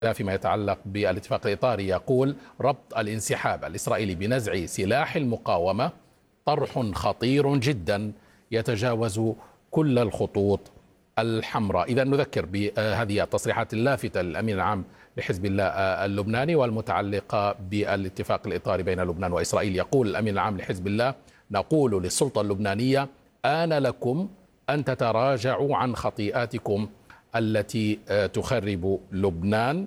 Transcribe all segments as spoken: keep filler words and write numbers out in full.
فيما يتعلق بالاتفاق الإطاري يقول: ربط الانسحاب الإسرائيلي بنزع سلاح المقاومة طرح خطير جدا يتجاوز كل الخطوط الحمراء. إذا نذكر بهذه التصريحات اللافتة للأمين العام لحزب الله اللبناني والمتعلقة بالاتفاق الإطاري بين لبنان وإسرائيل. يقول الأمين العام لحزب الله: نقول للسلطة اللبنانية آن لكم أن تتراجعوا عن خطيئاتكم التي تخرب لبنان.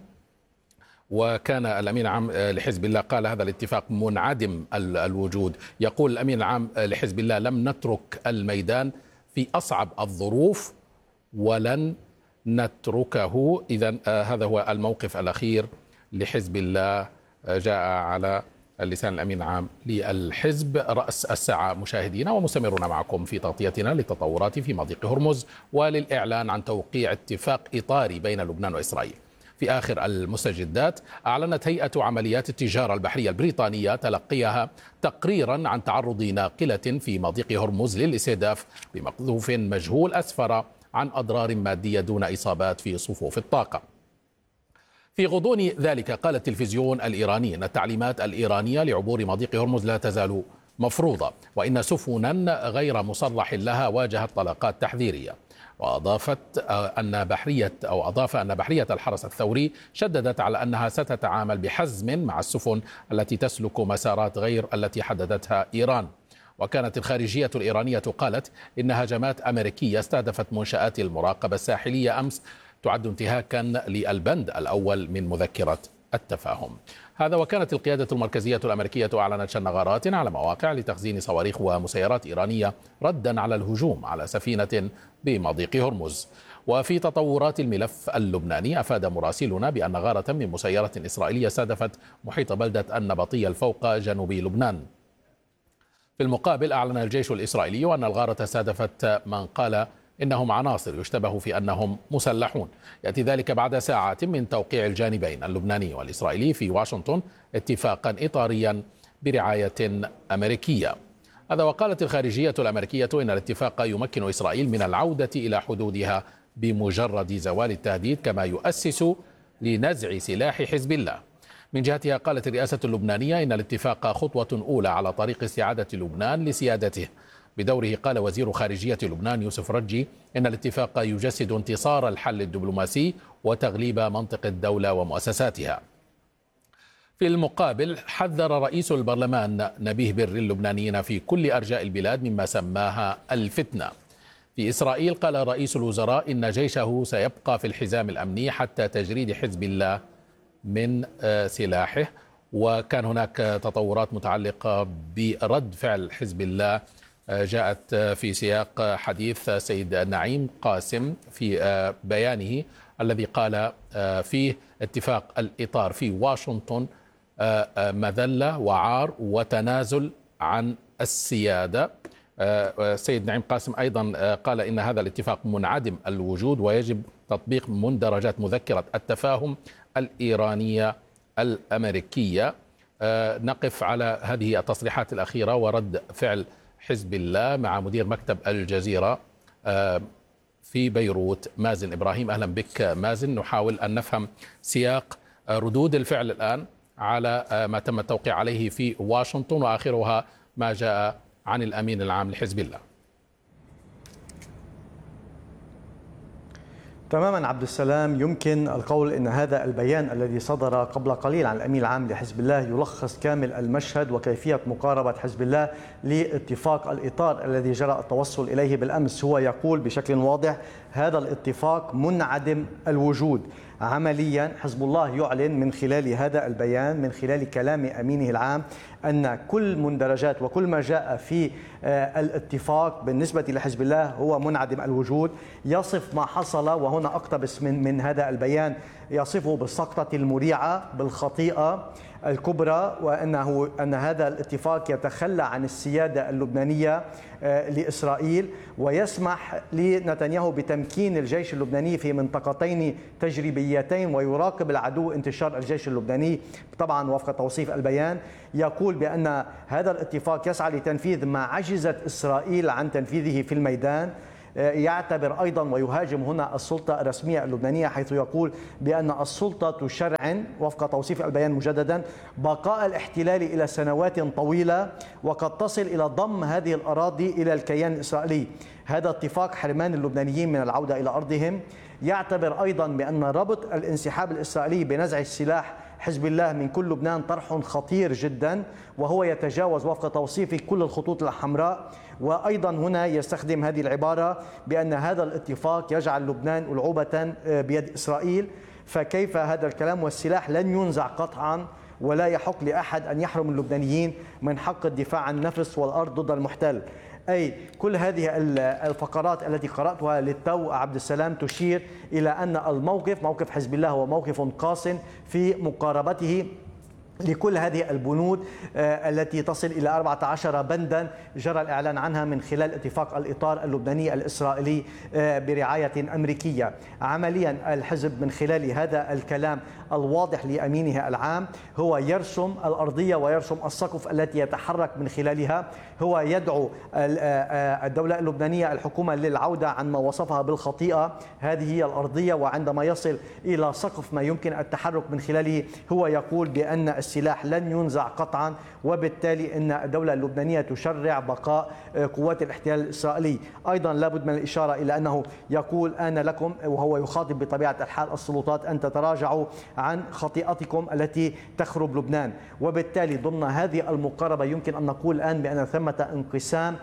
وكان الأمين العام لحزب الله قال هذا الاتفاق منعدم الوجود. يقول الأمين العام لحزب الله: لم نترك الميدان في أصعب الظروف ولن نتركه. إذن هذا هو الموقف الأخير لحزب الله، جاء على لسان الأمين العام للحزب. رأس الساعة مشاهدينا، ومستمرون معكم في تغطيتنا للتطورات في مضيق هرمز وللإعلان عن توقيع اتفاق إطاري بين لبنان وإسرائيل. في آخر المستجدات، أعلنت هيئة عمليات التجارة البحرية البريطانية تلقيها تقريرا عن تعرض ناقلة في مضيق هرمز للاستهداف بمقذوف مجهول أسفر عن أضرار مادية دون إصابات في صفوف الطاقة. في غضون ذلك، قال التلفزيون الإيراني أن التعليمات الإيرانية لعبور مضيق هرمز لا تزال مفروضة، وإن سفنا غير مصرح لها واجهت طلقات تحذيرية. وأضافت أن بحرية أو أضاف أن بحرية الحرس الثوري شددت على أنها ستتعامل بحزم مع السفن التي تسلك مسارات غير التي حددتها إيران. وكانت الخارجية الإيرانية قالت إن هجمات أمريكية استهدفت منشآت المراقبة الساحلية أمس تعد انتهاكا للبند الأول من مذكرة التفاهم. هذا وكانت القيادة المركزية الأمريكية أعلنت شن غارات على مواقع لتخزين صواريخ ومسيرات إيرانية ردا على الهجوم على سفينة بمضيق هرمز. وفي تطورات الملف اللبناني، أفاد مراسلنا بأن غارة من مسيرة إسرائيلية استهدفت محيط بلدة النبطية الفوق جنوب لبنان. في المقابل، أعلن الجيش الإسرائيلي أن الغارة استهدفت من قال إنهم عناصر يشتبه في أنهم مسلحون. يأتي ذلك بعد ساعات من توقيع الجانبين اللبناني والإسرائيلي في واشنطن اتفاقا إطاريا برعاية أمريكية. هذا وقالت الخارجية الأمريكية إن الاتفاق يمكن إسرائيل من العودة إلى حدودها بمجرد زوال التهديد، كما يؤسس لنزع سلاح حزب الله. من جهتها، قالت الرئاسة اللبنانية إن الاتفاق خطوة أولى على طريق استعادة لبنان لسيادته. بدوره، قال وزير خارجية لبنان يوسف رجي إن الاتفاق يجسد انتصار الحل الدبلوماسي وتغليب منطق الدولة ومؤسساتها. في المقابل، حذر رئيس البرلمان نبيه بري اللبنانيين في كل أرجاء البلاد مما سماها الفتنة. في إسرائيل، قال رئيس الوزراء إن جيشه سيبقى في الحزام الأمني حتى تجريد حزب الله من سلاحه. وكان هناك تطورات متعلقة برد فعل حزب الله جاءت في سياق حديث سيد نعيم قاسم في بيانه الذي قال فيه اتفاق الإطار في واشنطن مذلة وعار وتنازل عن السيادة. سيد نعيم قاسم أيضا قال إن هذا الاتفاق منعدم الوجود ويجب تطبيق مندرجات مذكرة التفاهم الإيرانية الأمريكية. نقف على هذه التصريحات الأخيرة ورد فعل حزب الله مع مدير مكتب الجزيرة في بيروت مازن إبراهيم. أهلا بك مازن. نحاول أن نفهم سياق ردود الفعل الآن على ما تم التوقيع عليه في واشنطن، وآخرها ما جاء عن الأمين العام لحزب الله. تماما عبد السلام، يمكن القول ان هذا البيان الذي صدر قبل قليل عن الامين العام لحزب الله يلخص كامل المشهد وكيفيه مقاربه حزب الله لاتفاق الاطار الذي جرى التوصل اليه بالامس. هو يقول بشكل واضح هذا الاتفاق منعدم الوجود. عمليا حزب الله يعلن من خلال هذا البيان، من خلال كلام امينه العام، ان كل مندرجات وكل ما جاء في الاتفاق بالنسبه لحزب الله هو منعدم الوجود. يصف ما حصل، وهنا اقتبس من من هذا البيان، يصفه بالسقطه المريعه، بالخطيئه الكبرى، وانه ان هذا الاتفاق يتخلى عن السياده اللبنانيه لاسرائيل ويسمح لنتنياهو بتمكين الجيش اللبناني في منطقتين تجريبيتين ويراقب العدو انتشار الجيش اللبناني. طبعا وفق توصيف البيان يقول بان هذا الاتفاق يسعى لتنفيذ ما عجزت اسرائيل عن تنفيذه في الميدان، يعتبر أيضا ويهاجم هنا السلطة الرسمية اللبنانية، حيث يقول بأن السلطة تشرعن وفق توصيف البيان مجددا بقاء الاحتلال إلى سنوات طويلة، وقد تصل إلى ضم هذه الأراضي إلى الكيان الإسرائيلي. هذا اتفاق حرمان اللبنانيين من العودة إلى أرضهم. يعتبر أيضا بأن ربط الانسحاب الإسرائيلي بنزع السلاح حزب الله من كل لبنان طرح خطير جدا، وهو يتجاوز وفق توصيف كل الخطوط الحمراء. وأيضا هنا يستخدم هذه العبارة بأن هذا الاتفاق يجعل لبنان ألعوبة بيد إسرائيل. فكيف هذا الكلام والسلاح لن ينزع قطعا، ولا يحق لأحد أن يحرم اللبنانيين من حق الدفاع عن النفس والأرض ضد المحتل. أي كل هذه الفقرات التي قرأتها للتو عبد السلام تشير إلى أن الموقف موقف حزب الله هو موقف قاس في مقاربته لكل هذه البنود التي تصل إلى أربعة عشر بندا جرى الإعلان عنها من خلال اتفاق الإطار اللبناني الإسرائيلي برعاية أمريكية. عمليا الحزب من خلال هذا الكلام الواضح لأمينه العام هو يرسم الأرضية ويرسم السقف التي يتحرك من خلالها. هو يدعو الدولة اللبنانية الحكومة للعودة عن ما وصفها بالخطيئة، هذه هي الأرضية، وعندما يصل إلى سقف ما يمكن التحرك من خلاله هو يقول بأن السلاح لن ينزع قطعا، وبالتالي أن الدولة اللبنانية تشرع بقاء قوات الاحتلال الإسرائيلي. أيضا لابد من الإشارة إلى أنه يقول آن لكم، وهو يخاطب بطبيعة الحال السلطات، أن تتراجعوا عن خطيئتكم التي تخرب لبنان. وبالتالي ضمن هذه المقاربة يمكن أن نقول الآن بأن ثمة انقسام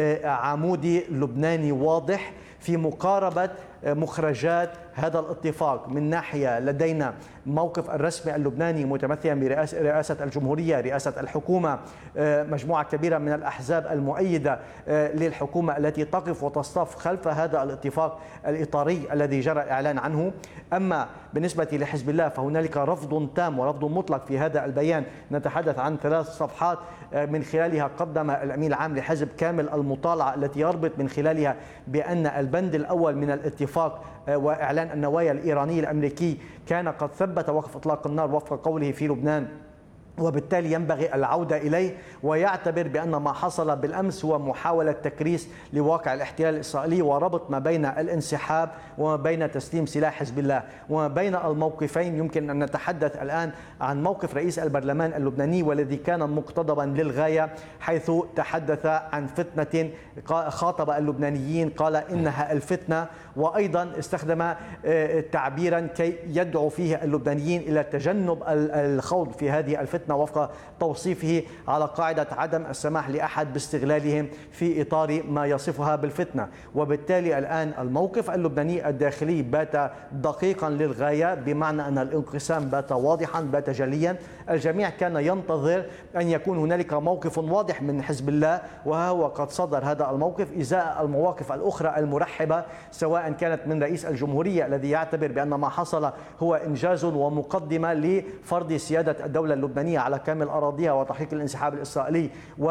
عمودي لبناني واضح في مقاربة مخرجات هذا الاتفاق. من ناحية لدينا موقف الرسمي اللبناني متمثلا برئاسة الجمهورية، رئاسة الحكومة، مجموعة كبيرة من الأحزاب المؤيدة للحكومة التي تقف وتصطف خلف هذا الاتفاق الإطاري الذي جرى الإعلان عنه. أما بالنسبة لحزب الله فهنالك رفض تام ورفض مطلق في هذا البيان. نتحدث عن ثلاث صفحات من خلالها قدم الأمين العام لحزب كامل المطالعة التي يربط من خلالها بأن البند الأول من الاتفاق وإعلان النوايا الإيراني الأمريكي كان قد ثبت وقف إطلاق النار وفق قوله في لبنان، وبالتالي ينبغي العودة إليه. ويعتبر بأن ما حصل بالأمس هو محاولة تكريس لواقع الاحتلال الإسرائيلي وربط ما بين الانسحاب وما بين تسليم سلاح حزب الله. وما بين الموقفين يمكن أن نتحدث الآن عن موقف رئيس البرلمان اللبناني والذي كان مقتضبا للغاية، حيث تحدث عن فتنة خاطب اللبنانيين قال إنها الفتنة، وأيضا استخدم تعبيرا كي يدعو فيه اللبنانيين إلى تجنب الخوض في هذه الفتنة وفق توصيفه على قاعدة عدم السماح لأحد باستغلالهم في إطار ما يصفها بالفتنة. وبالتالي الآن الموقف اللبناني الداخلي بات دقيقا للغاية، بمعنى أن الانقسام بات واضحا بات جليا. الجميع كان ينتظر أن يكون هنالك موقف واضح من حزب الله، وهو قد صدر هذا الموقف إزاء المواقف الأخرى المرحبة، سواء كانت من رئيس الجمهورية الذي يعتبر بأن ما حصل هو إنجاز ومقدمة لفرض سيادة الدولة اللبنانية على كامل أراضيها وتحقيق الانسحاب الإسرائيلي،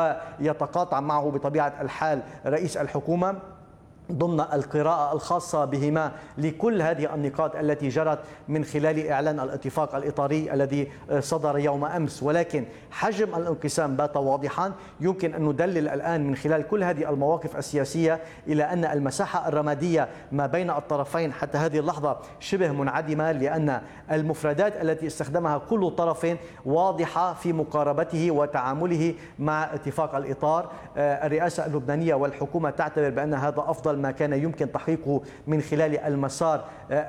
ويتقاطع معه بطبيعة الحال رئيس الحكومة، ضمن القراءة الخاصة بهما لكل هذه النقاط التي جرت من خلال إعلان الاتفاق الإطاري الذي صدر يوم أمس. ولكن حجم الانقسام بات واضحا. يمكن أن ندلل الآن من خلال كل هذه المواقف السياسية إلى أن المساحة الرمادية ما بين الطرفين حتى هذه اللحظة شبه منعدمة، لأن المفردات التي استخدمها كل طرف واضحة في مقاربته وتعامله مع اتفاق الإطار. الرئاسة اللبنانية والحكومة تعتبر بأن هذا أفضل ما كان يمكن تحقيقه من خلال المسار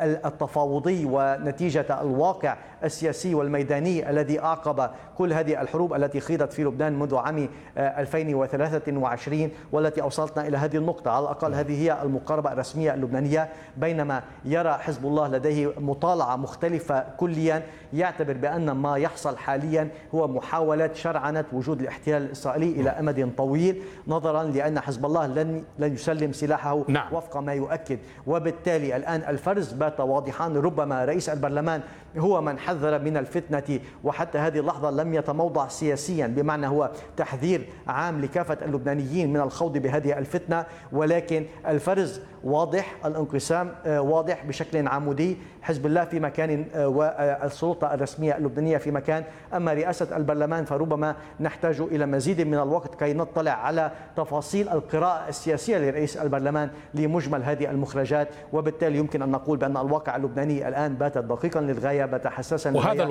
التفاوضي ونتيجة الواقع السياسي والميداني الذي أعقب كل هذه الحروب التي خيضت في لبنان منذ عام ألفين وثلاثة وعشرين والتي أوصلتنا إلى هذه النقطة. على الأقل هذه هي المقاربة الرسمية اللبنانية، بينما يرى حزب الله لديه مطالعة مختلفة كليا، يعتبر بأن ما يحصل حاليا هو محاولة شرعنة وجود الاحتلال الإسرائيلي إلى أمد طويل، نظرا لأن حزب الله لن لن يسلم سلاحه نعم. وفق ما يؤكد. وبالتالي الآن الفرز بات واضحا. ربما رئيس البرلمان هو من حذر من الفتنة، وحتى هذه اللحظة لم يتموضع سياسيا، بمعنى هو تحذير عام لكافة اللبنانيين من الخوض بهذه الفتنة. ولكن الفرز واضح، الانقسام واضح بشكل عمودي، حزب الله في مكان والسلطة الرسمية اللبنانية في مكان. أما رئاسة البرلمان فربما نحتاج إلى مزيد من الوقت كي نطلع على تفاصيل القراءة السياسية لرئيس البرلمان لمجمل هذه المخرجات، وبالتالي يمكن أن نقول بأن الواقع اللبناني الآن بات دقيقا للغاية، بات حساسا للغاية.